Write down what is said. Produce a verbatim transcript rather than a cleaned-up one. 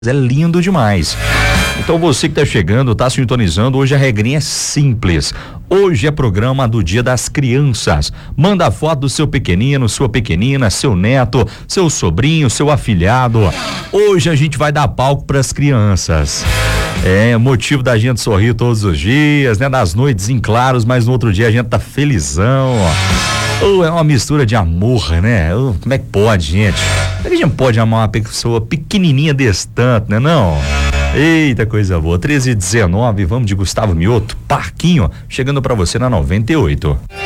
É lindo demais. Então você que tá chegando, tá sintonizando, hoje a regrinha é simples. Hoje é programa do Dia das Crianças. Manda a foto do seu pequenino, sua pequenina, seu neto, seu sobrinho, seu afilhado. Hoje a gente vai dar palco pras crianças. É motivo da gente sorrir todos os dias, né? Nas noites em claros, mas no outro dia a gente tá felizão, ó. Oh, é uma mistura de amor, né? Oh, como é que pode, gente? Como é que a gente pode amar uma pessoa pequenininha desse tanto, né não? Eita, coisa boa. treze e dezenove, vamos de Gustavo Mioto, Parquinho, chegando pra você na noventa e oito.